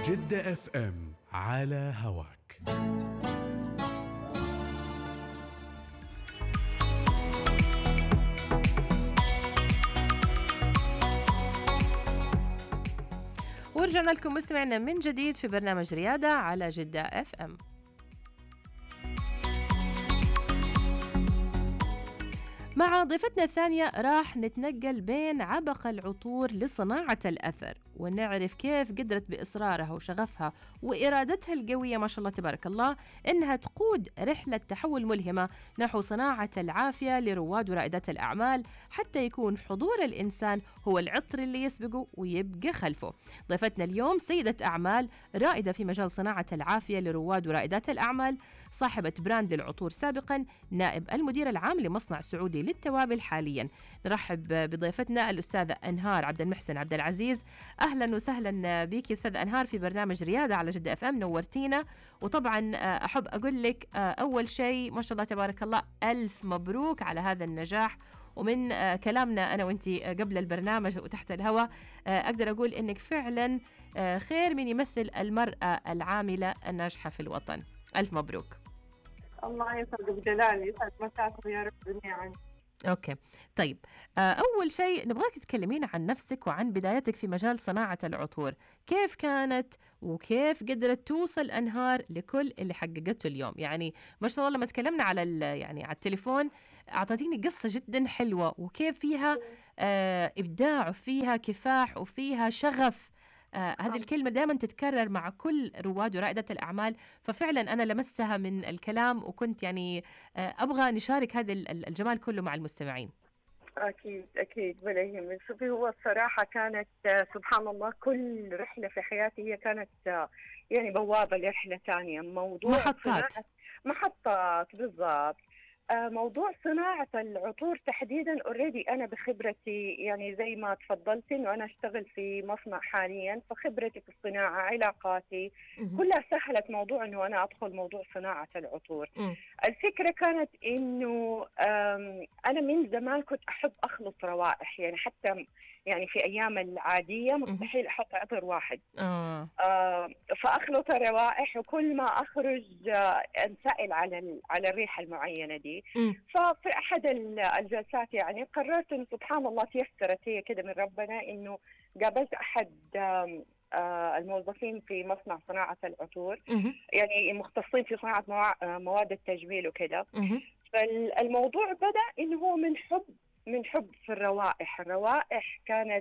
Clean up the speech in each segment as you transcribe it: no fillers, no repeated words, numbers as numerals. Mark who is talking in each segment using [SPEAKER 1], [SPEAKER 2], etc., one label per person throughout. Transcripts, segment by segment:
[SPEAKER 1] جدة اف ام على هواك.
[SPEAKER 2] ورجعنا لكم مستمعينا من جديد في برنامج ريادة على جدة اف ام. مع ضيفتنا الثانية راح نتنقل بين عبق العطور لصناعة الأثر، ونعرف كيف قدرت بإصرارها وشغفها وإرادتها القوية ما شاء الله تبارك الله إنها تقود رحلة تحول ملهمة نحو صناعة العافية لرواد ورائدات الأعمال، حتى يكون حضور الإنسان هو العطر اللي يسبقه ويبقى خلفه. ضيفتنا اليوم سيدة أعمال رائدة في مجال صناعة العافية لرواد ورائدات الأعمال، صاحبة براند للعطور سابقا، نائب المدير العام لمصنع سعودي للتوابل حاليا. نرحب بضيفتنا الأستاذة أنهار عبد المحسن عبد العزيز. أهلا وسهلا بك يا أستاذة أنهار في برنامج ريادة على جدة اف ام، نورتينا. وطبعا أحب أقول لك أول شيء ما شاء الله تبارك الله ألف مبروك على هذا النجاح. ومن كلامنا أنا وإنتي قبل البرنامج وتحت الهواء أقدر أقول إنك فعلا خير من يمثل المرأة العاملة الناجحة في الوطن. ألف مبروك.
[SPEAKER 3] الله يسعدك بجلالي، يسعد مساكم يا رب جميعا.
[SPEAKER 2] أوكي طيب، أول شيء نبغاك تكلمينا عن نفسك وعن بدايتك في مجال صناعة العطور. كيف كانت وكيف قدرت توصل أنهار لكل اللي حققته اليوم؟ يعني ما شاء الله لما تكلمنا على يعني على التليفون أعطيتيني قصة جدا حلوة، وكيف فيها إبداع وفيها كفاح وفيها شغف. هذه الكلمة دائما تتكرر مع كل رواد ورائدة الأعمال، ففعلا أنا لمستها من الكلام وكنت يعني أبغى نشارك هذا الجمال كله مع المستمعين.
[SPEAKER 3] أكيد ولا يهمك. شوفي، هو الصراحة كانت سبحان الله كل رحلة في حياتي هي كانت يعني بوابة لرحلة ثانية. موضوع محطات بالضبط. موضوع صناعة العطور تحديدا اوريدي أنا بخبرتي، يعني زي ما تفضلت إنه أنا أشتغل في مصنع حاليا، فخبرتي في الصناعة علاقاتي كلها سهلت موضوع إنه أنا أدخل موضوع صناعة العطور. الفكرة كانت إنه أنا من زمان كنت أحب أخلط روائح، يعني حتى يعني في أيام العادية مستحيل أحط عطر واحد. فأخلط الروائح، وكل ما أخرج أنسأل على الريحة المعينة دي. ففي أحد الجلسات يعني قررت إنه سبحان الله تيسرت هي كده من ربنا، إنه قابلت أحد الموظفين في مصنع صناعة العطور، يعني مختصين في صناعة مواد التجميل وكده. فالموضوع بدأ إنه هو من حب في الروائح. الروائح كانت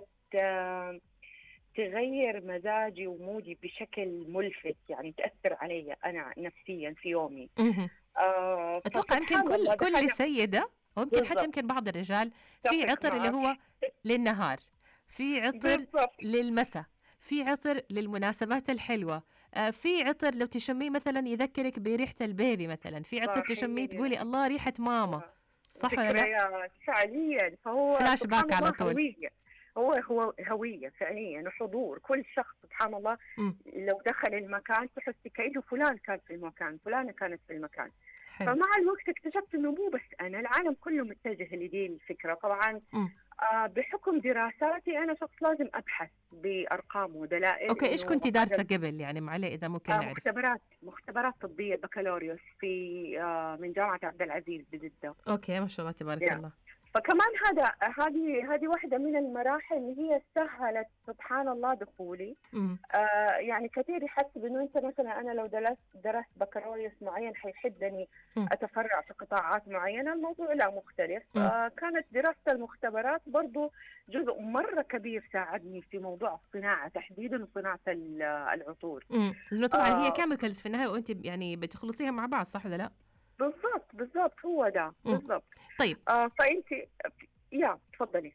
[SPEAKER 3] تغير مزاجي ومودي بشكل ملفت، يعني تأثر علي أنا نفسيا في يومي.
[SPEAKER 2] أتوقع يمكن كل سيدة، ويمكن حتى يمكن بعض الرجال، في عطر اللي هو للنهار، في عطر للمساء، في عطر للمناسبات الحلوة، في عطر لو تشميه مثلا يذكرك بريحة البيبي مثلا، في عطر تشميه تقولي الله ريحة ماما، صح ولا لا؟
[SPEAKER 3] فعليا. فهو
[SPEAKER 2] فلاش باك على طول.
[SPEAKER 3] هو هوية فعليا وحضور. كل شخص سبحان الله لو دخل المكان تحسي كأنه فلان كان في المكان، فلانة كانت في المكان. فمع الوقت اكتشفت انه مو بس انا، العالم كله متجه لدي الفكرة. طبعا بحكم دراساتي انا شخص لازم ابحث بارقام ودلائل.
[SPEAKER 2] اوكي، ايش كنتي دارسة قبل يعني معلي اذا ممكن نعرف؟
[SPEAKER 3] مختبرات طبية بكالوريوس في من جامعة عبد العزيز بجدة.
[SPEAKER 2] اوكي ما شاء الله تبارك الله.
[SPEAKER 3] فكمان هذه واحدة من المراحل اللي هي سهلت سبحان الله دخولي. يعني كثير يحسب انه انت مثلا انا لو درست بكالوريوس معين حيحدني اتفرع في قطاعات معينة. الموضوع لا مختلف. كانت دراسة المختبرات برضو جزء مرة كبير ساعدني في موضوع الصناعة تحديدا وصناعة العطور.
[SPEAKER 2] لأنه طبعا هي كيميكالز في النهاية وانت يعني بتخلطيها مع بعض، صح ولا لا؟
[SPEAKER 3] بالضبط هو ده بالضبط.
[SPEAKER 2] طيب
[SPEAKER 3] فأنت تفضلي.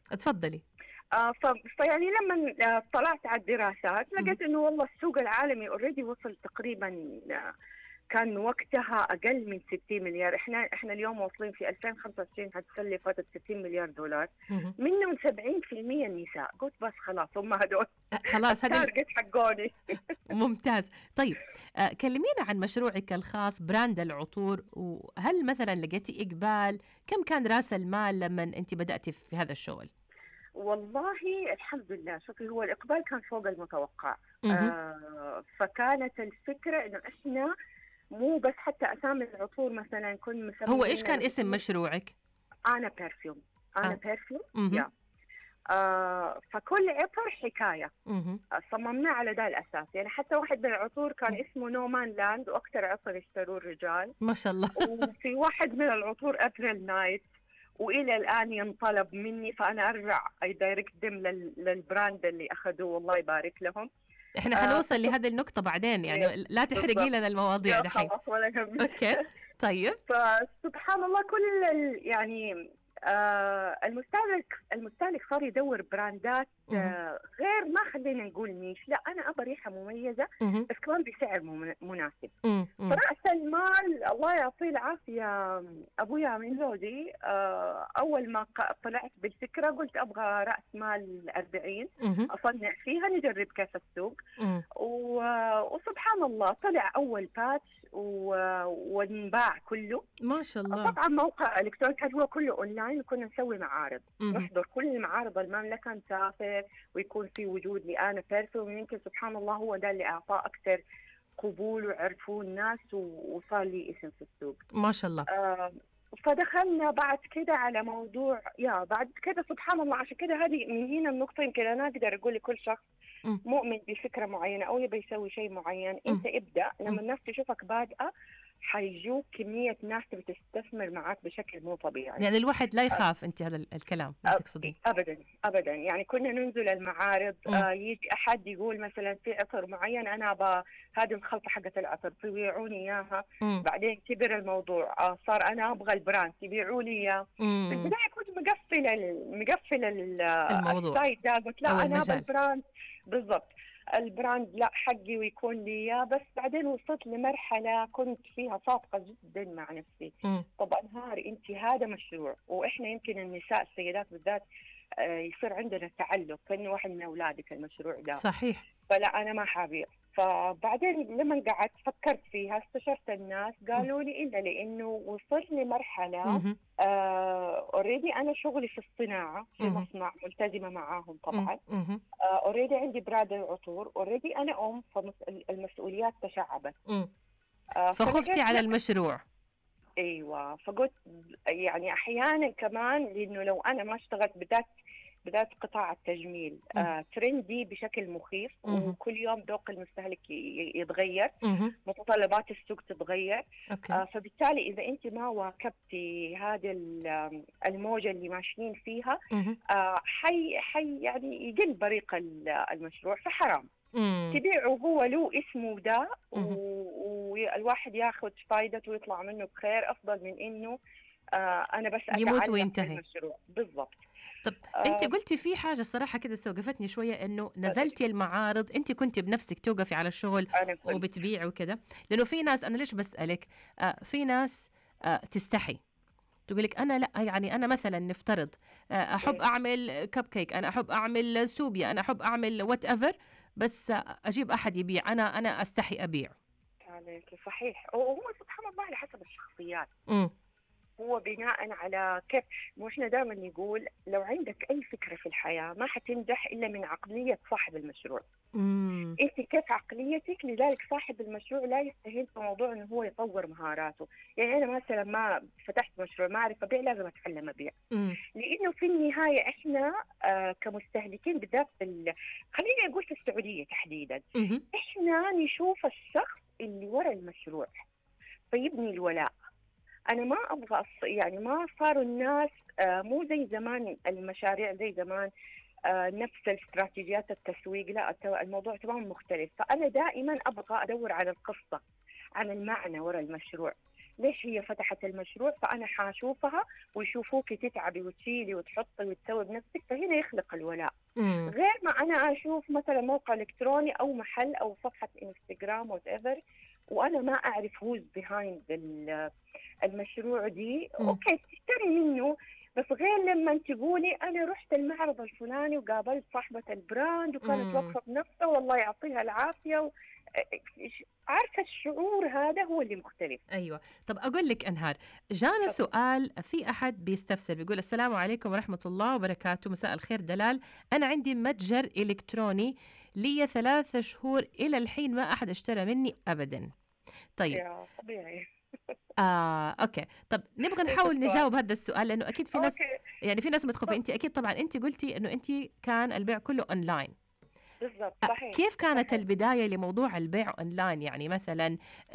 [SPEAKER 3] فيعني لما طلعت على الدراسات لقيت إنه والله السوق العالمي اوريدي وصل تقريبا، كان وقتها أقل من 60 مليار. إحنا اليوم واصلين في 2025 هتكلف 60 مليار دولار، منهم 70% النساء. قلت بس خلاص هم هدول
[SPEAKER 2] خلاص هذا
[SPEAKER 3] التارجت حقوني.
[SPEAKER 2] ممتاز. طيب كلمينا عن مشروعك الخاص براند العطور، وهل مثلا لقيتي إقبال؟ كم كان رأس المال لما أنت بدأتي في هذا الشغل؟
[SPEAKER 3] والله الحمد لله، شوفي هو الإقبال كان فوق المتوقع.
[SPEAKER 2] مهم.
[SPEAKER 3] فكانت الفكرة إنه إحنا مو بس حتى أسامي العطور مثلا كنا
[SPEAKER 2] هو إيش
[SPEAKER 3] مسميين
[SPEAKER 2] كان اسم
[SPEAKER 3] العطور
[SPEAKER 2] مشروعك؟
[SPEAKER 3] أنا بيرفيوم. أنا
[SPEAKER 2] آه.
[SPEAKER 3] بيرفيوم
[SPEAKER 2] مهم.
[SPEAKER 3] يا فكل عطر حكاية.
[SPEAKER 2] مهم.
[SPEAKER 3] صممناه على ده الأساس، يعني حتى واحد من العطور كان اسمه نومان لاند وأكثر عطر اشتروه الرجال.
[SPEAKER 2] ما شاء الله.
[SPEAKER 3] وفي واحد من العطور أبريل نايت، وإلى الآن ينطلب مني، فأنا أرجع أي دايركت دم للبراند اللي أخذوه، الله يبارك لهم.
[SPEAKER 2] احنا حنوصل لهذه النقطة بعدين، يعني لا تحرقي
[SPEAKER 3] بالضبط.
[SPEAKER 2] لنا المواضيع
[SPEAKER 3] يا
[SPEAKER 2] دحين.
[SPEAKER 3] خلاص ولا يهمك.
[SPEAKER 2] اوكي طيب.
[SPEAKER 3] فسبحان الله كل يعني المستهلك صار يدور براندات غير، ما خلينا نقول نيش، لا أنا أبغى ريحة مميزة
[SPEAKER 2] مهم.
[SPEAKER 3] بس كمان بسعر مناسب.
[SPEAKER 2] مم.
[SPEAKER 3] فرأس المال الله يعطيه العافية أبويا من زوجي، أول ما طلعت بالفكرة قلت أبغى رأس مال 40
[SPEAKER 2] مهم.
[SPEAKER 3] أصنع فيها نجرب كيف السوق.
[SPEAKER 2] مم.
[SPEAKER 3] وسبحان الله طلع أول باتش وانباع كله.
[SPEAKER 2] ما شاء الله.
[SPEAKER 3] طبعا موقع الكتروني كان هو كله اونلاين، وكنا نسوي معارض،
[SPEAKER 2] مهم.
[SPEAKER 3] نحضر كل معارض المملكه، نسافر ويكون في وجود لأنا بيرفيوم. يمكن سبحان الله هو ده اللي اعطاه اكثر قبول وعرفوه الناس وصار لي اسم في السوق.
[SPEAKER 2] ما شاء الله.
[SPEAKER 3] فدخلنا بعد كده على موضوع بعد كده سبحان الله. عشان كده هذه من هنا النقطة، يمكن أنا أقدر أقول لكل شخص مؤمن بفكرة معينة أو يبي يسوي شيء معين، أنت ابدأ. لما الناس تشوفك بادئة حيجوك كمية ناس بتستثمر معك بشكل مو طبيعي.
[SPEAKER 2] يعني الواحد لا يخاف، أنت هذا الكلام ما تقصدين؟
[SPEAKER 3] أبدا أبدا. يعني كنا ننزل المعارض، يجي أحد يقول مثلا في عطر معين أنا أبغى هذه الخلطة حقت العطر، تبيعوني إياها. بعدين كبر الموضوع، صار أنا أبغى البراند تبيعوا لي إياه. في البداية كنت مقفلة
[SPEAKER 2] الموضوع
[SPEAKER 3] السايت ده، قلت لا أنا أبغى البراند بالضبط، البراند لا حقي ويكون لي إياه. بس بعدين وصلت لمرحلة كنت فيها صادقة جدا مع نفسي. طب أنهار أنت هذا مشروع، وإحنا يمكن النساء السيدات بالذات يصير عندنا تعلق كأنه واحد من أولادك المشروع ده.
[SPEAKER 2] صحيح.
[SPEAKER 3] فلا أنا ما حابيع. فبعدين لما قعدت فكرت فيها، استشرت الناس قالوا لي إلا لأنه وصلت لمرحلة اوريدي أنا شغلي في الصناعة في مصنع ملتزمة معاهم طبعا. اوريدي عندي براد العطور، اوريدي أنا فالمسؤوليات تشعبت.
[SPEAKER 2] فخفتي على المشروع.
[SPEAKER 3] ايوه. فقلت يعني احيانا كمان، لانه لو انا ما اشتغلت بدأت قطاع التجميل ترندي بشكل مخيف، وكل يوم ذوق المستهلك يتغير، متطلبات السوق تتغير. فبالتالي إذا أنت ما واكبتي هذه الموجة اللي ماشيين فيها، حي يعني يقل بريق المشروع، فحرام تبيعه هو له اسمه ده، والواحد ياخذ فايدته ويطلع منه بخير، أفضل من إنه أنا بس
[SPEAKER 2] يموت وينتهي.
[SPEAKER 3] المشروع بالضبط.
[SPEAKER 2] طب انت قلتي في حاجه الصراحه كده استوقفتني شويه، انه نزلتي المعارض، انت كنت بنفسك توقفي على الشغل وبتبيعي وكده، لانه في ناس، انا ليش بسالك، في ناس تستحي تقولك انا لا، يعني انا مثلا نفترض احب اعمل كب كيك، انا احب اعمل سوبيا، انا احب اعمل وات ايفر، بس اجيب احد يبيع، انا استحي ابيع.
[SPEAKER 3] عليك صحيح. وهو سبحان الله على حسب الشخصيات. هو بناء على كيف، واحنا دائما نقول لو عندك اي فكره في الحياه ما حتنجح الا من عقليه صاحب المشروع. انت كيف عقليتك، لذلك صاحب المشروع لا يستهين في موضوع انه هو يطور مهاراته. يعني انا مثلا ما فتحت مشروع ما اعرف ابيع، لازم اتعلم ابيع. لانه في النهايه احنا كمستهلكين بالذات خليني اقول في السعوديه تحديدا، احنا نشوف الشخص اللي ورا المشروع فيبني الولاء. أنا ما أبغى يعني ما صاروا الناس مو زي زمان، المشاريع زي زمان نفس الاستراتيجيات التسويق، لا الموضوع تمام مختلف. فأنا دائما أبغى أدور على القصة، عن المعنى وراء المشروع، ليش هي فتحت المشروع، فأنا حاشوفها ويشوفوك تتعبي وتشيلي وتحطي وتسوي بنفسك، فهنا يخلق الولاء. غير ما أنا أشوف مثلا موقع إلكتروني أو محل أو صفحة إنستغرام whatever وأنا ما أعرف who's behind المشروع دي. أوكي تشتري منه، بس غير لما تقولي أنا رحت المعرض الفلاني وقابلت صاحبة البراند وكانت واقفة بنفسها والله يعطيها العافية عارفة الشعور هذا هو اللي مختلف.
[SPEAKER 2] أيوة. طب أقول لك أنهار، جانا
[SPEAKER 3] تفضل.
[SPEAKER 2] سؤال، في أحد بيستفسر بيقول السلام عليكم ورحمة الله وبركاته، مساء الخير دلال، أنا عندي متجر إلكتروني لي 3 شهور إلى الحين ما أحد اشترى مني أبدا. طيب
[SPEAKER 3] يا طبيعي.
[SPEAKER 2] أوكي، طب نبغى
[SPEAKER 3] إيش
[SPEAKER 2] نحاول
[SPEAKER 3] السؤال؟
[SPEAKER 2] نجاوب هذا السؤال لأنه أكيد في ناس،
[SPEAKER 3] أوكي.
[SPEAKER 2] يعني في ناس متخوفة. أنت أكيد طبعا أنت قلتي إنه أنت كان البيع كله أونلاين.
[SPEAKER 3] بالضبط، صحيح.
[SPEAKER 2] كيف كانت
[SPEAKER 3] صحيح.
[SPEAKER 2] البداية لموضوع البيع أونلاين؟ يعني مثلا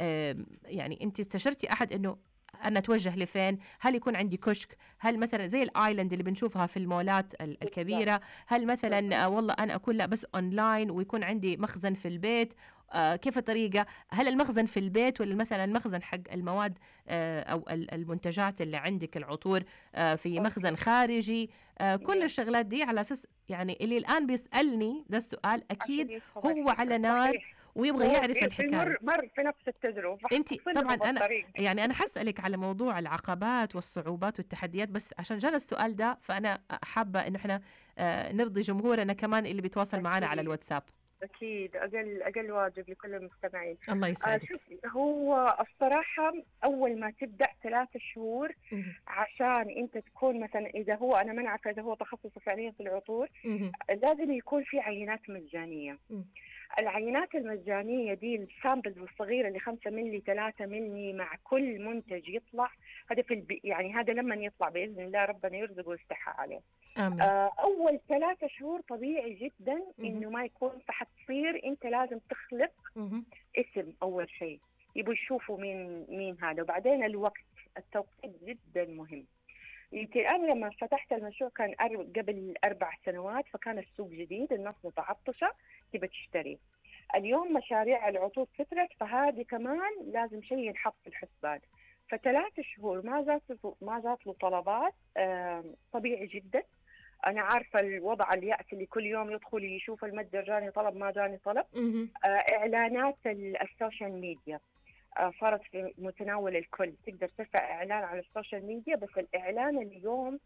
[SPEAKER 2] يعني أنت استشرتي أحد إنه أنا أتوجه لفين؟ هل يكون عندي كشك؟ هل مثلا زي الآيلاند اللي بنشوفها في المولات
[SPEAKER 3] بالضبط.
[SPEAKER 2] الكبيرة؟ هل مثلا
[SPEAKER 3] بالضبط.
[SPEAKER 2] والله أنا أكون لا بس أونلاين ويكون عندي مخزن في البيت؟ كيف الطريقة؟ هل المخزن في البيت ولا مثلا المخزن حق المواد أو المنتجات اللي عندك العطور في مخزن
[SPEAKER 3] أوكي.
[SPEAKER 2] خارجي؟ كل
[SPEAKER 3] يس.
[SPEAKER 2] الشغلات دي على أساس يعني اللي الآن بيسألني ده السؤال أكيد
[SPEAKER 3] عشان يدخل
[SPEAKER 2] هو على
[SPEAKER 3] الفكرة.
[SPEAKER 2] نار
[SPEAKER 3] صحيح.
[SPEAKER 2] ويبغى
[SPEAKER 3] هو
[SPEAKER 2] يعرف الحكاية.
[SPEAKER 3] مر في نفس التجربة،
[SPEAKER 2] انت
[SPEAKER 3] فحنصل
[SPEAKER 2] طبعا
[SPEAKER 3] له بالطريق.
[SPEAKER 2] انا حسألك على موضوع العقبات والصعوبات والتحديات، بس عشان جانا السؤال ده فانا حابة انه احنا نرضي جمهورنا كمان اللي بيتواصل معنا على
[SPEAKER 3] أكيد.
[SPEAKER 2] الواتساب.
[SPEAKER 3] أكيد، أقل واجب لكل المستمعين.
[SPEAKER 2] الله يسعدك.
[SPEAKER 3] شوفي، هو الصراحة أول ما تبدأ 3 شهور
[SPEAKER 2] مهم.
[SPEAKER 3] عشان أنت تكون مثلا، إذا هو أنا ما أعرف إذا هو تخصصه فعليا في العطور،
[SPEAKER 2] مهم.
[SPEAKER 3] لازم يكون في عينات مجانية.
[SPEAKER 2] مم.
[SPEAKER 3] العينات المجانية دي السامبلز الصغيرة اللي 5 ملي 3 ملي مع كل منتج يطلع، هذا يعني هذا لما يطلع بإذن الله ربنا يرزقه ويفتحها عليه.
[SPEAKER 2] آمين.
[SPEAKER 3] أول 3 شهور طبيعي جدا
[SPEAKER 2] مهم.
[SPEAKER 3] إنه ما يكون، فحتصير أنت لازم تخلق
[SPEAKER 2] مهم.
[SPEAKER 3] اسم أول شيء، يبوا يشوفوا مين هذا، وبعدين التوقيت جدا مهم. يمكن أنا لما فتحت المشروع كان قبل 4 سنوات، فكان السوق جديد، الناس متعطشة تبى تشتري. اليوم مشاريع العطور كثرت، فهذه كمان لازم شيء ينحط في الحسبان. ف3 شهور ما جات له طلبات، طبيعي جدا. أنا عارفة الوضع اليأس اللي كل يوم يدخل يشوف المتجر جاني طلب ما جاني طلب.
[SPEAKER 2] مهم.
[SPEAKER 3] إعلانات السوشيال ميديا صارت في متناول الكل، تقدر ترفع إعلان على السوشيال ميديا، بس الإعلان اليوم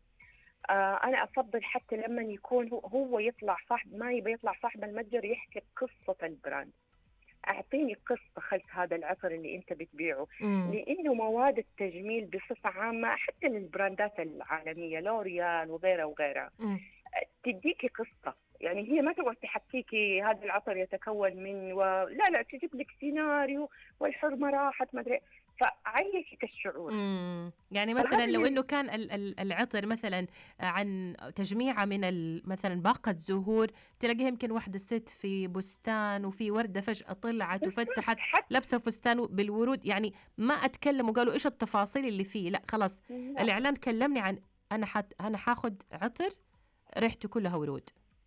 [SPEAKER 3] أنا أفضل حتى لما يكون هو يطلع صاحب، ما يبي يطلع صاحب المتجر يحكي قصة البراند. أعطيني قصة خلف هذا العطر اللي أنت بتبيعه.
[SPEAKER 2] مم.
[SPEAKER 3] لأنه مواد التجميل بصفة عامة حتى للبراندات العالمية لوريال وغيرها وغيرها
[SPEAKER 2] مم.
[SPEAKER 3] تديكي قصة. يعني هي ما تقعد تحكيكي هذا العطر يتكون من لا تجيب لك سيناريو والحرمة راحت ما أدري، فعيشك الشعور.
[SPEAKER 2] يعني مثلا لو انه كان العطر مثلا عن تجميعة من مثلا باقة زهور، تلاقيها يمكن واحدة ست في بستان وفي وردة فجأة طلعت وفتحت لابسة فستان بالورود، يعني ما اتكلم وقالوا ايش التفاصيل اللي فيه، لا خلاص
[SPEAKER 3] لا.
[SPEAKER 2] الاعلان كلمني عن انا حاخد عطر ريحته كلها ورود.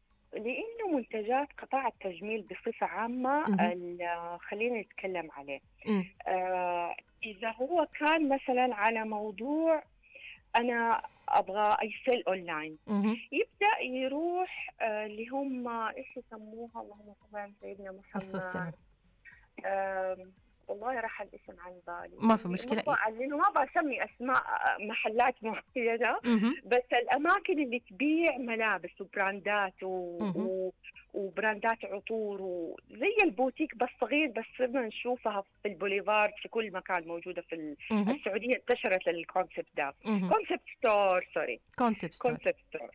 [SPEAKER 3] لأنه منتجات قطاع التجميل بصفة عامة خلينا نتكلم عليه. إذا هو كان مثلا على موضوع أنا أبغى أيسل أونلاين، يبدأ يروح اللي هم إيش يسموها، اللهم صل على سيدنا محمد، والله راح الاسم عن بالي،
[SPEAKER 2] ما في مشكلة،
[SPEAKER 3] ما بسمي أسماء محلات معينة، بس الأماكن اللي تبيع ملابس وبراندات وبراندات عطور وزي البوتيك بس صغير، بس صرنا نشوفها في البوليفارد في كل مكان موجودة في السعودية. انتشرت الكونسبت ده، كونسبت ستور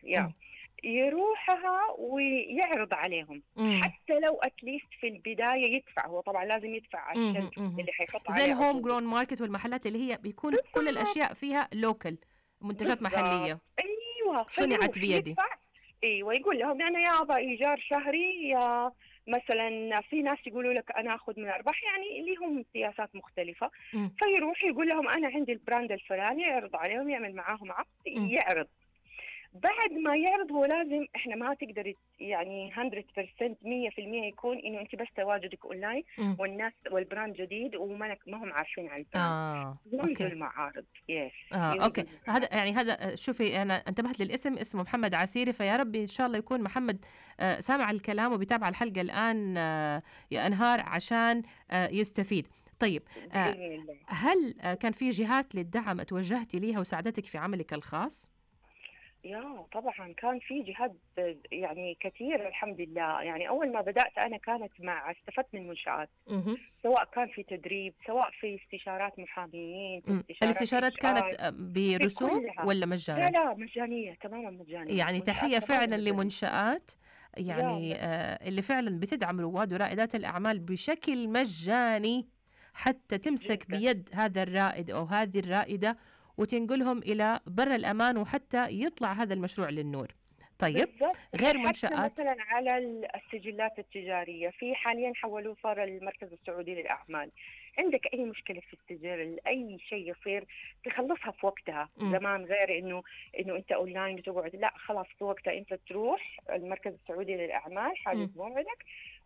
[SPEAKER 3] يروحها ويعرض عليهم. حتى لو اتليست في البداية يدفع، هو طبعا لازم يدفع عشان اللي حيحط عليه
[SPEAKER 2] زي الهوم جرون ماركت والمحلات اللي هي بيكون كل الأشياء فيها لوكال، منتجات محلية.
[SPEAKER 3] أيوة
[SPEAKER 2] صنعت بيدي.
[SPEAKER 3] ايوه، يقول لهم انا يابا ايجار شهري، يا مثلا في ناس يقولوا لك انا اخذ من ارباح، يعني لهم سياسات مختلفه. فيروح يقول لهم انا عندي البراند الفلاني، يعرض عليهم، يعمل معاهم عقد، يعرض. بعد ما يعرض هو لازم، احنا ما تقدر يعني 100% 100% يكون انه انت بس تواجدك اونلاين والناس والبراند جديد وما هم عارفين عن البراند. ينزل المعارض.
[SPEAKER 2] اوكي. هذا شوفي انا انتبهت للاسم، اسمه محمد عسيري، فيا رب ان شاء الله يكون محمد سامع الكلام وبيتابع الحلقة الآن يا أنهار عشان يستفيد. طيب هل كان في جهات للدعم توجهتي ليها وساعدتك في عملك الخاص؟
[SPEAKER 3] يا طبعا كان في جهات يعني كثير الحمد لله. يعني أول ما بدأت أنا كانت استفدت من منشآت،
[SPEAKER 2] مهم.
[SPEAKER 3] سواء كان في تدريب، سواء في استشارات محاميين، في استشارات
[SPEAKER 2] الاستشارات كانت
[SPEAKER 3] HR، في
[SPEAKER 2] برسوم
[SPEAKER 3] كلها.
[SPEAKER 2] ولا
[SPEAKER 3] لا
[SPEAKER 2] مجانا؟
[SPEAKER 3] لا مجانية، تماما مجانية،
[SPEAKER 2] يعني
[SPEAKER 3] منشآت
[SPEAKER 2] تحية
[SPEAKER 3] تماما
[SPEAKER 2] فعلا
[SPEAKER 3] مجانية.
[SPEAKER 2] لمنشآت يعني
[SPEAKER 3] يا
[SPEAKER 2] اللي فعلا بتدعم رواد ورائدات الأعمال بشكل مجاني، حتى تمسك
[SPEAKER 3] جدا
[SPEAKER 2] بيد هذا الرائد أو هذه الرائدة وتنقلهم إلى بر الأمان، وحتى يطلع هذا المشروع للنور. طيب،
[SPEAKER 3] بالضبط.
[SPEAKER 2] غير
[SPEAKER 3] حتى
[SPEAKER 2] منشآت.
[SPEAKER 3] مثلا على السجلات التجارية، في حاليا حولوه صار المركز السعودي للأعمال. عندك أي مشكلة في السجل، أي شيء يصير تخلصها في وقتها.
[SPEAKER 2] مم.
[SPEAKER 3] زمان غير إنه أنت أونلاين وتقعد، لا خلاص في وقتها أنت تروح المركز السعودي للأعمال، حاجز
[SPEAKER 2] مم.
[SPEAKER 3] موعدك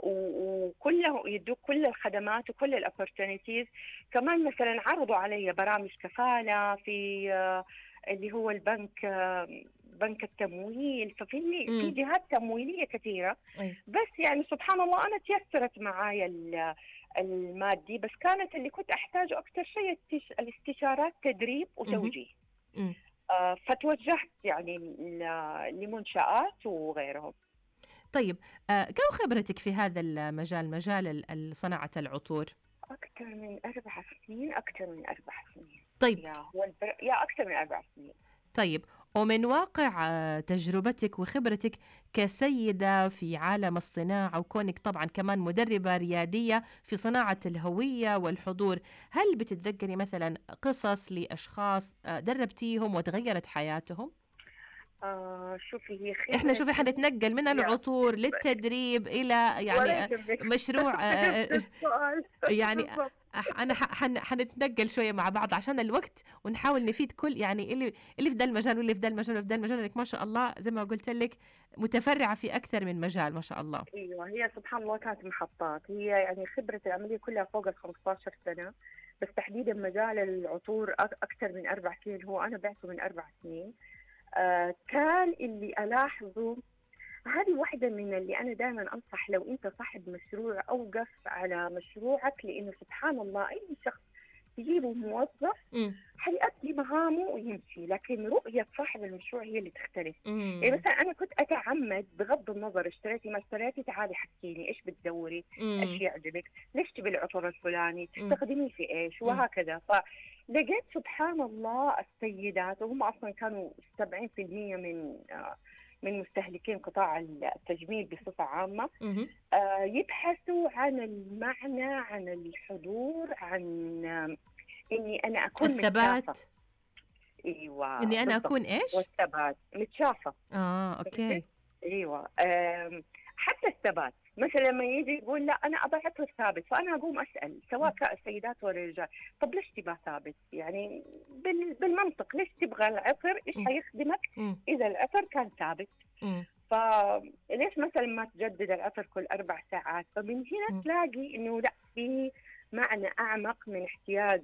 [SPEAKER 3] وكله يدوك كل الخدمات وكل الأوبورتونيتيز. كمان مثلا عرضوا علي برامج كفالة في اللي هو البنك، بنك التمويل. في
[SPEAKER 2] مم.
[SPEAKER 3] جهات تمويلية كثيرة.
[SPEAKER 2] أي.
[SPEAKER 3] بس يعني سبحان الله أنا تيسرت معايا المادي، بس كانت اللي كنت أحتاجه أكثر شيء الاستشارات، تدريب
[SPEAKER 2] مهم.
[SPEAKER 3] وتوجيه.
[SPEAKER 2] مم.
[SPEAKER 3] فتوجهت يعني لمنشآت وغيرهم.
[SPEAKER 2] طيب، كم خبرتك في هذا المجال، مجال صناعة العطور؟
[SPEAKER 3] أكثر من 4 سنين، أكثر من 4 سنين.
[SPEAKER 2] طيب.
[SPEAKER 3] يا أكثر من 4 سنين.
[SPEAKER 2] طيب، ومن واقع تجربتك وخبرتك كسيدة في عالم الصناعة، وكونك طبعا كمان مدربة ريادية في صناعة الهوية والحضور، هل بتتذكري مثلا قصص لأشخاص دربتيهم وتغيرت حياتهم؟
[SPEAKER 3] شوفي هي
[SPEAKER 2] احنا شوفي
[SPEAKER 3] خبرتي.
[SPEAKER 2] حنتنقل من
[SPEAKER 3] يا
[SPEAKER 2] العطور للتدريب إلى يعني
[SPEAKER 3] ولا يهمك.
[SPEAKER 2] مشروع
[SPEAKER 3] نفس السؤال
[SPEAKER 2] يعني
[SPEAKER 3] بالضبط.
[SPEAKER 2] أنا حنتنقل شوية مع بعض عشان الوقت، ونحاول نفيد كل يعني اللي في ده المجال واللي في ده المجال وفي ده المجال، لك ما شاء الله زي ما قلت لك متفرعة في أكثر من مجال ما شاء الله.
[SPEAKER 3] ايوه هي سبحان الله كانت محطات. هي يعني خبرة العملية كلها فوق ال 15 سنة، بس تحديدا مجال العطور أكثر من 4 سنين. هو أنا بعته من 4 سنين. كان اللي ألاحظه، هذه واحدة من اللي أنا دائما أنصح، لو أنت صاحب مشروع أوقف على مشروعك، لأنه سبحان الله أي شخص تجيبه موظف حيأدي مهامه ويمشي، لكن رؤية صاحب المشروع هي اللي تختلف. يعني مثلا أنا كنت أتعمد بغض النظر اشتريتي ما اشتريتي، تعالي حكيني إيش بتدوري، إيش يعجبك، ليش تبي العطر الفلاني، تستخدميه في إيش، وهكذا. فلقيت سبحان الله السيدات، وهم أصلا كانوا 70% من مستهلكين قطاع التجميل بصفة عامة، يبحثوا عن المعنى، عن الحضور، عن إني أنا أكون
[SPEAKER 2] الثبات.
[SPEAKER 3] متشافة. أيوة
[SPEAKER 2] إني أنا
[SPEAKER 3] بالضبط.
[SPEAKER 2] أكون إيش؟
[SPEAKER 3] والثبات، متشافة.
[SPEAKER 2] أوكي.
[SPEAKER 3] أيوة. حتى الثبات، مثلا لما يجي يقول لا أنا أبغى عطر ثابت، فأنا أقوم أسأل سواء كان السيدات ولا الرجال، طب ليش تبغى ثابت؟ يعني بالمنطق ليش تبغى العطر؟ إيش حيخدمك إذا العطر كان ثابت؟ فليش مثلا ما تجدد العطر كل 4 ساعات؟ فمن هنا تلاقي إنه لا، في معنى أعمق من احتياج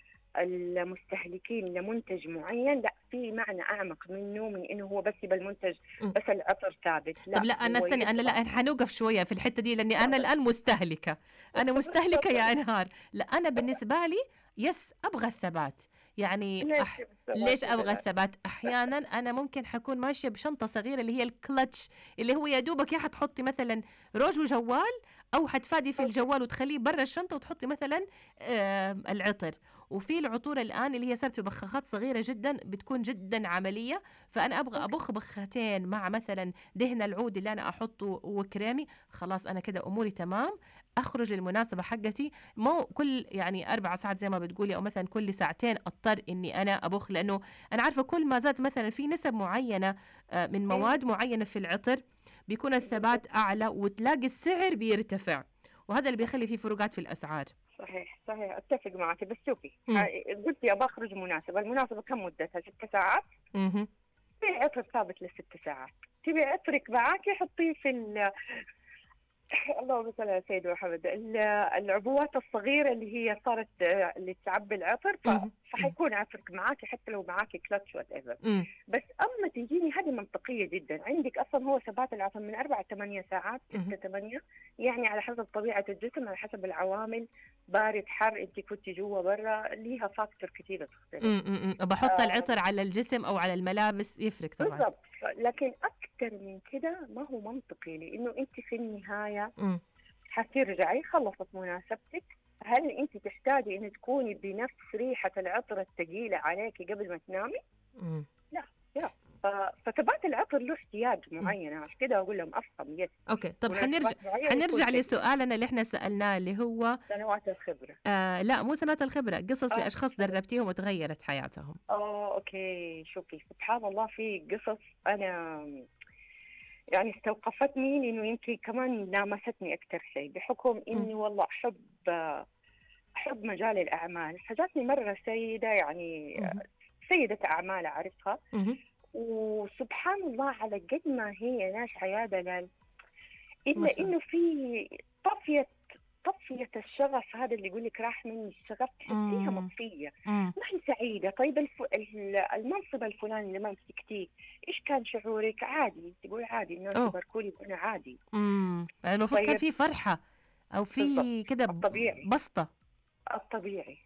[SPEAKER 3] المستهلكين لمنتج معين. لا، في معنى أعمق منه، من إنه هو بس يبقى المنتج بس العطر ثابت. لا،
[SPEAKER 2] طب لا أنا استني، أنا لا حنوقف شوية في الحتة دي، لأني أنا الآن مستهلكة، أنا مستهلكة يا أنهار. لا أنا بالنسبة لي أبغى الثبات. يعني ليش أبغى الثبات؟ أحيانا أنا ممكن حكون ماشية بشنطة صغيرة اللي هي الكلتش، اللي هو يا دوبك يا حتحطي مثلا روج وجوال، أو حتفادي في الجوال وتخليه برا الشنطة وتحطي مثلا العطر. وفي العطور الآن اللي هي صارت ببخاخات صغيرة جدا، بتكون جدا عملية. فأنا أبغى أبخ بخاتين مع مثلا دهن العود اللي أنا أحطه وكريمي، خلاص أنا كده أموري تمام، أخرج للمناسبة حقتي. مو كل يعني 4 ساعات زي ما بتقولي، أو مثلا كل ساعتين أضطر إني أنا أبخ، لأنه أنا عارفة كل ما زاد مثلا في نسب معينة من مواد معينة في العطر بيكون الثبات أعلى، وتلاقي السعر بيرتفع، وهذا اللي بيخلي فيه فروقات في الأسعار.
[SPEAKER 3] صحيح أتفق معك. بس شوفي، قلت أبغى أخرج مناسبة، المناسبة كم مدتها؟ 6 ساعات. تبي عطر ثابت ل6 ساعات، تبي عطرك معاكي حطيه اللهم صل على سيدنا محمد. العبوات الصغيرة اللي هي صارت اللي تعبي العطر، فحيكون عطرك معاكي حتى لو معاكي كلتش وات ايفر. بس اما تجيني هذه منطقية جدا، عندك اصلا هو ثبات العطر من 4 8 ساعات، 6 8، يعني على حسب طبيعة الجسم، على حسب العوامل، بارد حر، انت كنتي جوا برا، ليها فاكتور كثيرة تختلف.
[SPEAKER 2] بحط العطر على الجسم او على الملابس يفرق طبعا.
[SPEAKER 3] بالضبط. لكن اكثر من كده ما هو منطقي، لانه انت في النهايه حترجعي خلصت مناسبتك. هل انت تحتاجي ان تكوني بنفس ريحه العطر الثقيله عليكي قبل ما تنامي؟ لا لا. فثبات العطر له احتياج معين، عشان كده اقول لهم افهم. يس
[SPEAKER 2] اوكي. طب حنرجع لسؤالنا اللي احنا سالناه اللي هو
[SPEAKER 3] سنوات الخبره.
[SPEAKER 2] لا مو سنوات الخبره، قصص لاشخاص دربتيهم وتغيرت حياتهم.
[SPEAKER 3] اوكي. شوفي سبحان الله، في قصص انا يعني استوقفتني، لانه يمكن كمان لامستني اكثر شيء بحكم اني والله احب مجال الاعمال. فجاتني مره سيده، يعني سيده اعمال اعرفها، وسبحان الله على قد ما هي ناجحه يا دلال، الا انه في طفيه الشغف هذا اللي يقول لك راح مني الشغف، تحسيها مطفيه، ما هي سعيده. طيب المنصب الفلاني اللي ما مسكتيه، ايش كان شعورك؟ عادي، تقول عادي، الناس يباركولي وانا عادي.
[SPEAKER 2] المفروض كان في فرحه او في كده بسطه.
[SPEAKER 3] الطبيعي.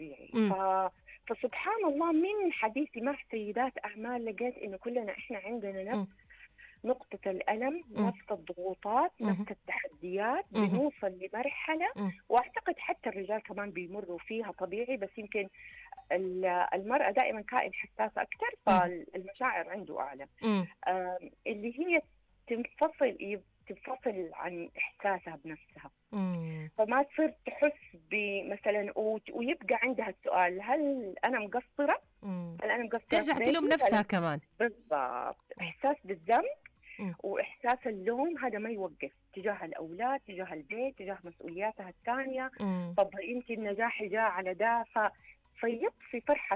[SPEAKER 3] فسبحان الله، من حديثي مع سيدات اعمال لقيت انه كلنا احنا عندنا نفس نقطة الألم، نفس الضغوطات، نفس التحديات. بنوصل لمرحلة، وأعتقد حتى الرجال كمان بيمروا فيها طبيعي، بس يمكن المرأة دائما كائن حساس أكثر، فالمشاعر عنده أعلى، اللي هي تنفصل عن إحساسها بنفسها. فما تصير تحس بمثلا ويبقى عندها السؤال: هل أنا مقصرة؟ هل أنا مقصرة؟
[SPEAKER 2] ترجع تلوم نفسها كمان.
[SPEAKER 3] بالضبط. إحساس بالذنب وإحساس اللوم هذا ما يوقف تجاه الأولاد، تجاه البيت، تجاه مسؤولياتها الثانية. طب أنت النجاح جاء على ده، فيطفي فرحة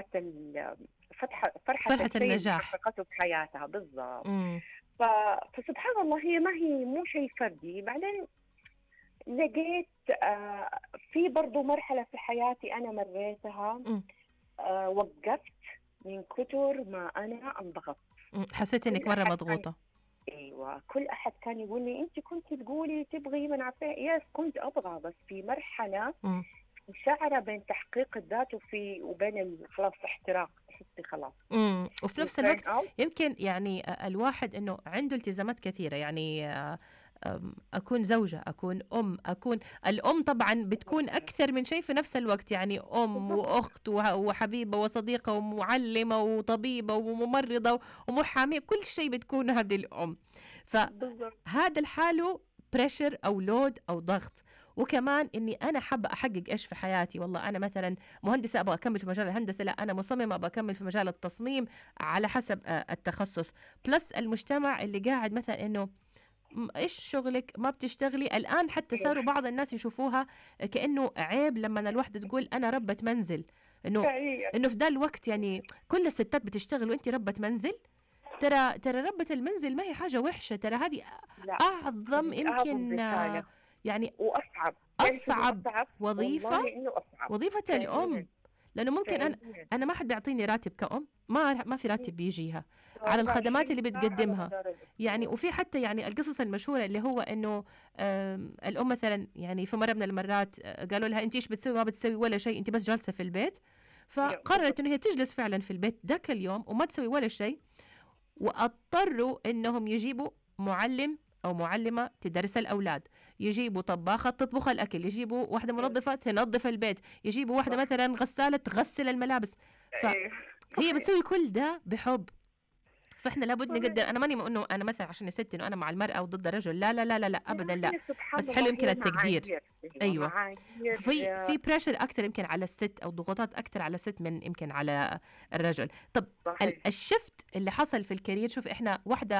[SPEAKER 2] النجاح
[SPEAKER 3] حققته بحياتها. بالضبط. فسبحان الله، هي مو شيء فردي. بعدين لقيت في برضو مرحلة في حياتي أنا مريتها، وقفت من كتر ما أنا انضغطت.
[SPEAKER 2] حسيت إنك مرة مضغوطة.
[SPEAKER 3] ايوه، كل احد كان يقول لي انت كنت تقولي تبغي من عارفه. يس كنت ابغى، بس في مرحله شعره بين تحقيق الذات وبين خلاص احتراق، تحسي خلاص.
[SPEAKER 2] وفي نفس الوقت يمكن يعني الواحد انه عنده التزامات كثيره، يعني أكون زوجة، أكون الأم طبعا بتكون أكثر من شيء في نفس الوقت، يعني أم وأخت وحبيبة وصديقة ومعلمة وطبيبة وممرضة ومحامية، كل شيء بتكون هذه الأم. فهذا الحاله بريشر أو لود أو ضغط. وكمان إني أنا حابة أحقق إيش في حياتي. والله أنا مثلا مهندسة أبغى أكمل في مجال الهندسة، لا أنا مصممة أبغى أكمل في مجال التصميم على حسب التخصص. بلس المجتمع اللي قاعد مثلا إنه إيش شغلك ما بتشتغلي الآن. حتى صاروا بعض الناس يشوفوها كأنه عيب لما الواحدة تقول أنا ربة منزل، إنه في ده الوقت يعني كل الستات بتشتغل وإنتي ربة منزل. ترى ربة المنزل ما هي حاجة وحشة، ترى هذه أعظم يمكن يعني أصعب وظيفة، وظيفة الأم. لأنه ممكن أنا ما حد بيعطيني راتب كأم، ما في راتب بيجيها على الخدمات اللي بتقدمها يعني. وفي حتى يعني القصص المشهورة اللي هو إنه الأم مثلا يعني في مرة من المرات قالوا لها أنت إيش بتسوي؟ ما بتسوي ولا شيء، أنت بس جالسة في البيت. فقررت إنه هي تجلس فعلا في البيت ذاك اليوم وما تسوي ولا شيء، واضطروا إنهم يجيبوا معلم أو معلمة تدرس الأولاد، يجيبوا طباخة تطبخ الأكل، يجيبوا واحدة منظفة تنظف البيت، يجيبوا واحدة مثلا غسالة تغسل الملابس. فهي بتسوي كل ده بحب. فإحنا لابد نقدر. أنا ماني إنه أنا مثلا عشان ست إنه أنا مع المرأة وضد الرجل، لا لا لا لا, لا أبدا لا. بس حلو يمكن التقدير. أيوة. في بريشر أكتر يمكن على الست، أو ضغوطات أكتر على الست من يمكن على الرجل. طب الشفت اللي حصل في الكارير، شوف إحنا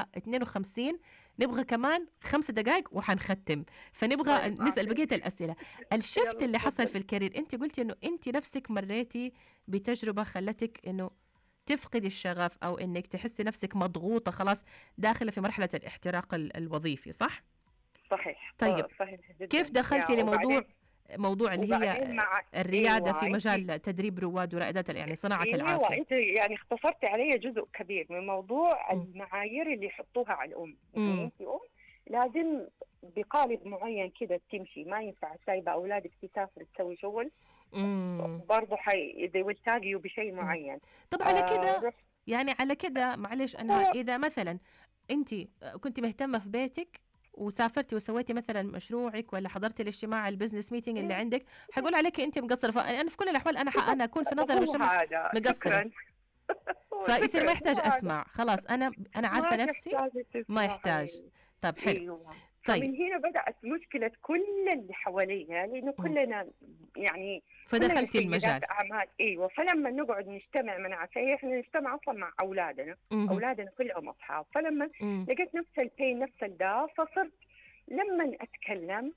[SPEAKER 2] 1:52 نبغى كمان 5 دقائق وحنختم، فنبغى نسأل بقية الأسئلة. الشفت اللي حصل في الكارير، أنت قلتي إنه أنت نفسك مريتي بتجربة خلتك إنه تفقد الشغف، أو إنك تحسي نفسك مضغوطة خلاص داخلة في مرحلة الاحتراق الوظيفي، صح؟
[SPEAKER 3] صحيح.
[SPEAKER 2] طيب
[SPEAKER 3] صحيح جدا.
[SPEAKER 2] كيف دخلتي لموضوع اللي هي
[SPEAKER 3] مع
[SPEAKER 2] الريادة
[SPEAKER 3] أيوة.
[SPEAKER 2] في مجال تدريب رواد ورائدات يعني صناعة العافية؟
[SPEAKER 3] أنت يعني اختصرتي علي جزء كبير من موضوع
[SPEAKER 2] م.
[SPEAKER 3] المعايير اللي يحطوها على الأم.
[SPEAKER 2] م.
[SPEAKER 3] يعني أنت لازم بقالب معين كده تمشي، ما ينفع سايبة أولادك تسافر تسوي شغل برضه they will tag you بشيء معين.
[SPEAKER 2] طب على كده يعني على كده معلش أنا إذا مثلا أنت كنت مهتمة في بيتك وسافرتي وسويتي مثلا مشروعك ولا حضرتي الاجتماع البزنس ميتنج اللي عندك، حقول عليك انت مقصره. فانا في كل الاحوال انا اكون في نظر المجتمع مقصره، فيصير ما يحتاج اسمع. خلاص انا عارفه نفسي ما يحتاج. طب حلو.
[SPEAKER 3] أيوة.
[SPEAKER 2] طيب
[SPEAKER 3] من هنا بدأت مشكلة كل اللي حواليها، لأنه كلنا يعني
[SPEAKER 2] فدخلتي المجال
[SPEAKER 3] أعمال. أيوة. فلما نقعد نجتمع مع إحنا نجتمع أصلا مع أولادنا. أولادنا كلهم أصحاب. فلما لقيت نفس البين نفس الدا، فصرت لما أتكلم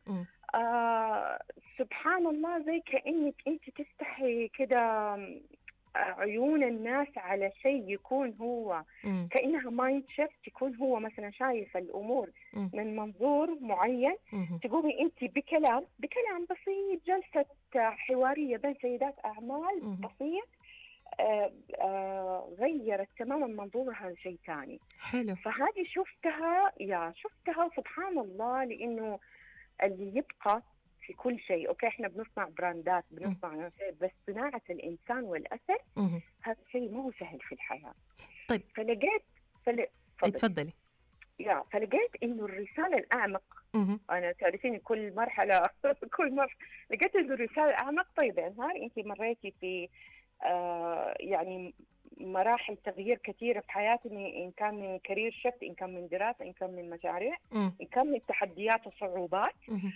[SPEAKER 3] سبحان الله زي كأنك أنت تستحي كده عيون الناس على شيء يكون هو كأنها مايند شيفت، يكون هو مثلا شايف الأمور من منظور معين. تقومي أنت بكلام بسيط، جلسة حوارية بين سيدات أعمال بسيط غيرت تماما منظورها لشيء ثاني.
[SPEAKER 2] حلو.
[SPEAKER 3] فهذه شفتها سبحان الله، لأنه اللي يبقى في كل شيء. أوكي إحنا بنصنع براندات، بنصنع شيء، بس صناعة الإنسان والأثر هذا شيء ما هو سهل في الحياة.
[SPEAKER 2] طيب
[SPEAKER 3] فلقيت
[SPEAKER 2] تفضلي.
[SPEAKER 3] فلقيت إنه الرسالة الأعمق. أنا تعرفين كل مرحلة لقيت إنه الرسالة الأعمق. طيب يا نهار أنت مريتي في يعني مراحل تغيير كثيرة في حياتي، إن كان من كارير شفت، إن كان من دراسة، إن كان من مشاريع، إن كان من تحديات وصعوبات.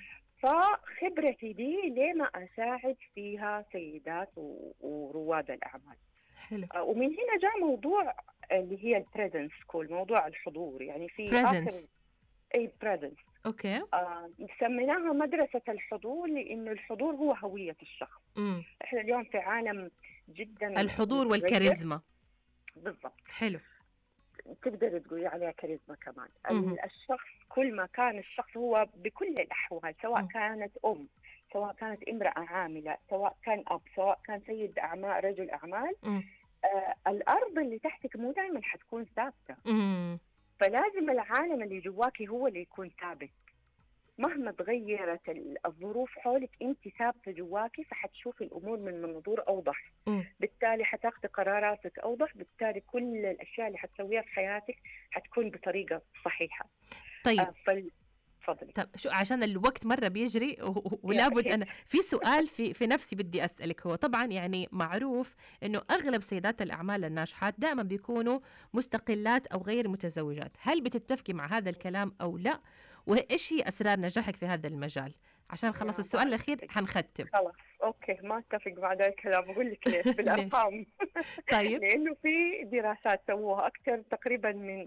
[SPEAKER 3] فخبرتي دي ليه ما أساعد فيها سيدات ورواد الأعمال.
[SPEAKER 2] حلو.
[SPEAKER 3] ومن هنا جاء موضوع اللي هي البريزنس سكول، موضوع الحضور. يعني في
[SPEAKER 2] بريزنس.
[SPEAKER 3] بريزنس.
[SPEAKER 2] اوكي.
[SPEAKER 3] سميناها مدرسة الحضور، لأنه الحضور هو هوية الشخص. احنا اليوم في عالم جدا
[SPEAKER 2] الحضور والكاريزما.
[SPEAKER 3] بالضبط.
[SPEAKER 2] حلو.
[SPEAKER 3] تقدر تقولي عليها كاريزما كمان. الشخص كل ما كان الشخص هو بكل الأحوال، سواء كانت أم، سواء كانت امرأة عاملة، سواء كان أب، سواء كان سيد أعمال، رجل أعمال، الأرض اللي تحتك مو دائما حتكون ثابتة. فلازم العالم اللي جواكي هو اللي يكون ثابت. مهما تغيرت الظروف حولك انت ثابته جواكي، فحتشوفي الامور من منظور اوضح. بالتالي حتاخذي قراراتك اوضح، بالتالي كل الاشياء اللي حتسويها في حياتك حتكون بطريقه صحيحه.
[SPEAKER 2] طيب
[SPEAKER 3] تفضلي.
[SPEAKER 2] طب شو، عشان الوقت مرة بيجري ولابد أنا في سؤال في نفسي بدي أسألك. هو طبعا يعني معروف إنه أغلب سيدات الأعمال الناجحات دائما بيكونوا مستقلات أو غير متزوجات. هل بتتفقي مع هذا الكلام أو لا؟ وإيش هي أسرار نجاحك في هذا المجال؟ عشان خلص السؤال الأخير حنختم.
[SPEAKER 3] خلاص أوكي، ما أتفق مع ذا الكلام. أقول لك ليش بالأرقام.
[SPEAKER 2] طيب.
[SPEAKER 3] لأنه في دراسات سووها أكثر تقريبا من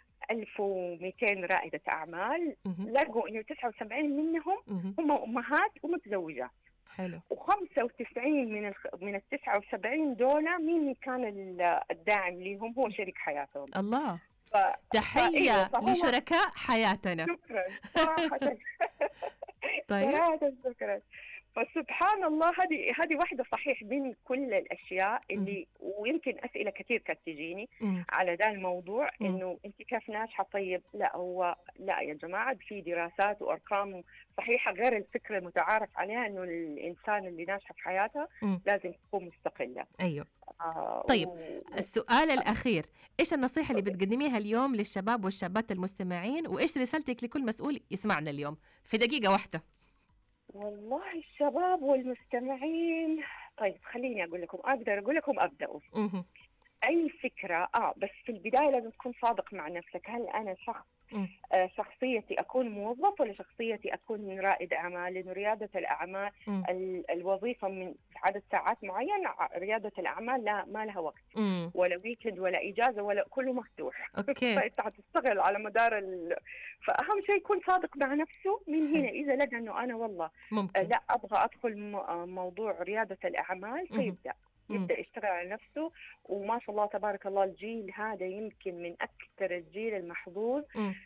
[SPEAKER 3] 1200 رائدة أعمال، لقوا إنه 79 منهم هم أمهات ومتزوجات.
[SPEAKER 2] حلو.
[SPEAKER 3] و95 من ال 79 دول مين كان الداعم لهم؟ هو شريك حياتهم.
[SPEAKER 2] الله. تحية لشركاء حياتنا.
[SPEAKER 3] شكرا صراحة.
[SPEAKER 2] طيب.
[SPEAKER 3] شكرا. فسبحان الله هذه واحدة صحيح من كل الأشياء اللي ويمكن أسئلة كثير كانت تجيني على ذا الموضوع، إنه أنت كيف ناجحة؟ طيب لا يا جماعة، في دراسات وأرقام صحيحة غير الفكرة المتعارف عليها إنه الإنسان اللي ناجحة في حياتها لازم تكون مستقلة.
[SPEAKER 2] أيوه. طيب السؤال الأخير، إيش النصيحة اللي بتقدميها اليوم للشباب والشابات المستمعين، وإيش رسالتك لكل مسؤول يسمعنا اليوم في دقيقة واحدة؟
[SPEAKER 3] والله الشباب والمستمعين، طيب خليني أقدر أقول لكم أبدأوا. أي فكرة بس في البداية لازم تكون صادق مع نفسك. هل أنا شخصيتي أكون موظف ولا شخصيتي أكون رائد أعمال؟ لأنه ريادة الأعمال الوظيفة من عدد ساعات معين، ريادة الأعمال ما لها وقت ولا ويكند ولا إجازة ولا كله مفتوح.
[SPEAKER 2] أوكي.
[SPEAKER 3] فأنت هتشتغل على مدار فأهم شيء يكون صادق مع نفسه. من هنا إذا لقى إنه أنا والله
[SPEAKER 2] ممكن.
[SPEAKER 3] لا أبغى أدخل موضوع ريادة الأعمال، فيبدأ. يبدأ يشتغل على نفسه. وما شاء الله تبارك الله الجيل هذا يمكن من أكثر الجيل المحظوظ،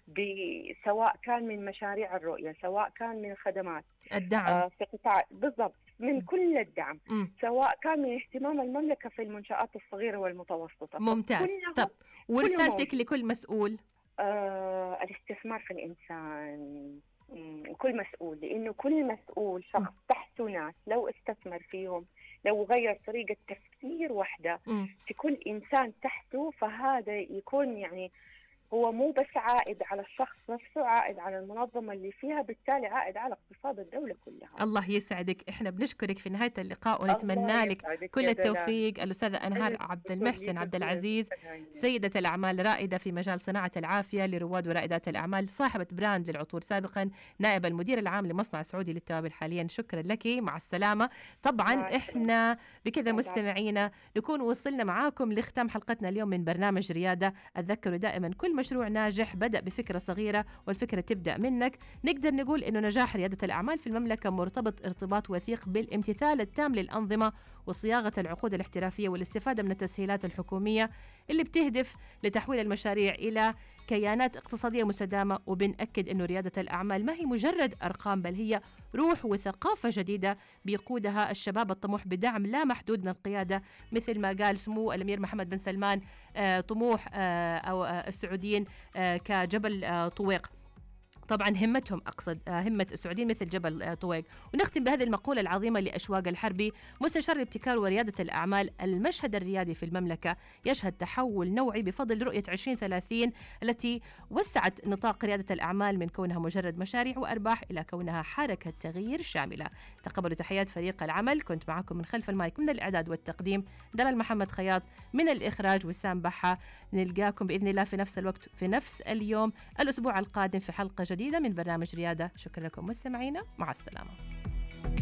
[SPEAKER 3] سواء كان من مشاريع الرؤية، سواء كان من خدمات
[SPEAKER 2] الدعم
[SPEAKER 3] في قطاع بالضبط، من كل الدعم، سواء كان من اهتمام المملكة في المنشآت الصغيرة والمتوسطة.
[SPEAKER 2] ممتاز. طب ورسالتك لكل مسؤول؟
[SPEAKER 3] الاستثمار في الإنسان، كل مسؤول، لأنه كل مسؤول شخص تحته ناس لو استثمر فيهم، لو غير طريقة تفكير واحدة في كل إنسان تحته، فهذا يكون يعني هو مو بس عائد على الشخص نفسه، عائد على المنظمة اللي فيها، بالتالي عائد على اقتصاد الدولة كلها.
[SPEAKER 2] الله يسعدك. احنا بنشكرك في نهاية اللقاء ونتمنى لك كل التوفيق. الأستاذة أنهار عبد المحسن عبد العزيز، سيدة الأعمال رائدة في مجال صناعة العافية لرواد ورائدات الأعمال، صاحبة براند للعطور سابقا، نائب المدير العام لمصنع سعودي للتوابل حاليا. شكرا لك، مع السلامة. طبعا احنا بكذا مستمعينا نكون وصلنا معاكم لختام حلقتنا اليوم من برنامج ريادة. أتذكروا دائما كل مشروع ناجح بدأ بفكرة صغيرة، والفكرة تبدأ منك. نقدر نقول إنه نجاح ريادة الأعمال في المملكة مرتبط ارتباط وثيق بالامتثال التام للأنظمة وصياغة العقود الاحترافية والاستفادة من التسهيلات الحكومية اللي بتهدف لتحويل المشاريع إلى كيانات اقتصادية مستدامة. وبنأكد إنه ريادة الأعمال ما هي مجرد أرقام، بل هي روح وثقافة جديدة بيقودها الشباب الطموح بدعم لا محدود من القيادة، مثل ما قال سمو الأمير محمد بن سلمان طموح أو السعوديين كجبل طويق. طبعا همتهم، أقصد همة السعوديين مثل جبل طويق. ونختم بهذه المقولة العظيمة لأشواق الحربي، مستشار الابتكار وريادة الأعمال: المشهد الريادي في المملكة يشهد تحول نوعي بفضل رؤية 2030 التي وسعت نطاق ريادة الأعمال من كونها مجرد مشاريع وأرباح إلى كونها حركة تغيير شاملة. تقبلوا تحيات فريق العمل، كنت معكم من خلف المايك من الإعداد والتقديم دلال محمد خياط، من الإخراج وسام بحة. نلقاكم بإذن الله في نفس الوقت في نفس اليوم الأسبوع القادم في حلقة جديدة من برنامج ريادة. شكرا لكم مستمعينا، مع السلامة.